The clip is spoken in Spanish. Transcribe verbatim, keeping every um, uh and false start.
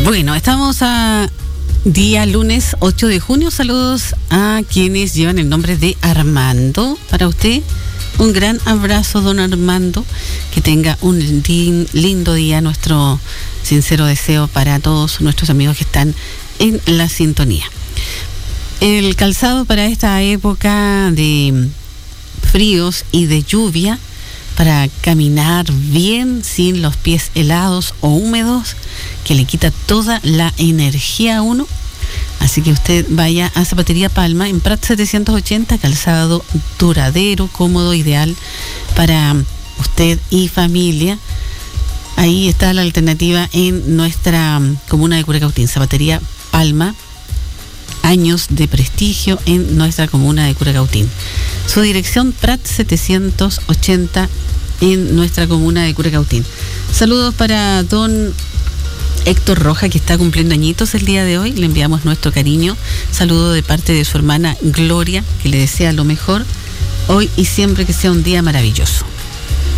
Bueno, estamos a día lunes ocho de junio. Saludos a quienes llevan el nombre de Armando. Para usted, un gran abrazo, don Armando. Que tenga un din, lindo día. Nuestro sincero deseo para todos nuestros amigos que están en la sintonía. El calzado para esta época de fríos y de lluvia, para caminar bien sin los pies helados o húmedos, que le quita toda la energía a uno. Así que usted vaya a Zapatería Palma en Prat setecientos ochenta, calzado duradero, cómodo, ideal para usted y familia. Ahí está la alternativa en nuestra comuna de Curacautín. Zapatería Palma, años de prestigio en nuestra comuna de Curacautín. Su dirección, Prat setecientos ochenta en nuestra comuna de Curacautín. Saludos para don Héctor Roja, que está cumpliendo añitos el día de hoy. Le enviamos nuestro cariño. Saludo de parte de su hermana Gloria, que le desea lo mejor hoy y siempre, que sea un día maravilloso.